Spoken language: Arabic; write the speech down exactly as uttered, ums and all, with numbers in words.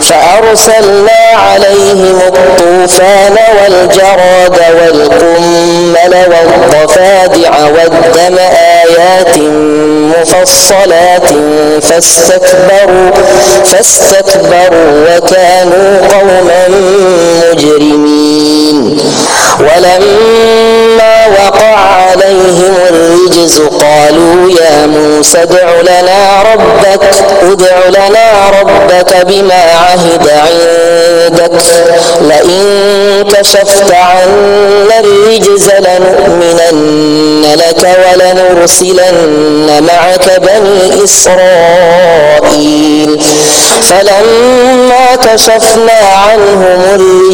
فأرسلنا عليهم الطوفان والجراد والقمل والضفادع والدم آيات مفصلات فاستكبروا, فاستكبروا وكانوا قوما مجرمين. ولما وقع عليهم الرجز قالوا يا موسى ادع لنا ربك, ادع لنا ربك بما عهد عندك لئن كشفت عنا الرجز لنؤمنن لك ولنرسلن معك بني إسرائيل. فلما كشفنا عنهم الرجز